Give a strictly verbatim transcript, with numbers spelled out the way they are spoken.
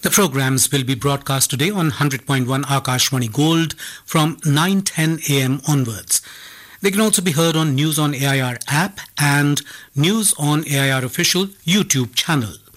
The programs will be broadcast today on one hundred point one Akashvani Gold from nine ten a m onwards. They can also be heard on News on A I R app and News on A I R official YouTube channel.